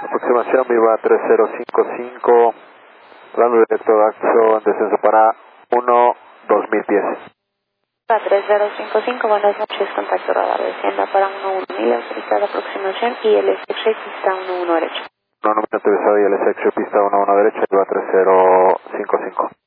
Aproximación Viva 3055, plano directo de acción, descenso para 1-2000 pies. 3055, buenas noches, contacto radar, descienda para 11.000, autorizada aproximación y el SX pista 11 derecho. No, no me autorizado y el SX pista 11 derecho, Viva 3055.